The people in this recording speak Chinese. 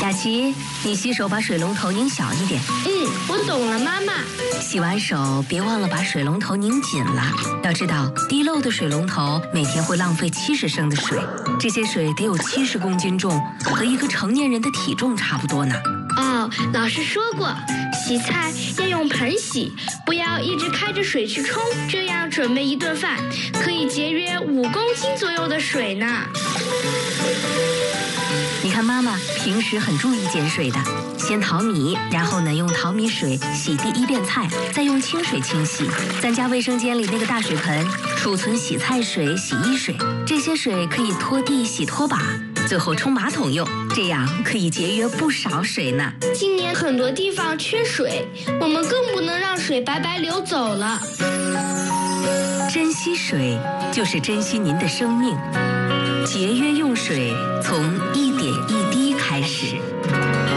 雅琪，你洗手把水龙头拧小一点。 我懂了，妈妈。 洗完手别忘了把水龙头拧紧了。要知道，滴漏的水龙头每天会浪费70升的水，这些水得有70公斤重，和一个成年人的体重差不多呢。 哦，老师说过，洗菜要用盆洗，不要一直开着水去冲，这样准备一顿饭可以节约5公斤左右的水呢。 你看妈妈平时很注意节水的，先淘米，然后呢用淘米水洗第一遍菜，再用清水清洗。咱家卫生间里那个大水盆储存洗菜水、洗衣水，这些水可以拖地、洗拖把，最后冲马桶用，这样可以节约不少水呢。 今年很多地方缺水，我们更不能让水白白流走了。 珍惜水，就是珍惜您的生命。节约用水，从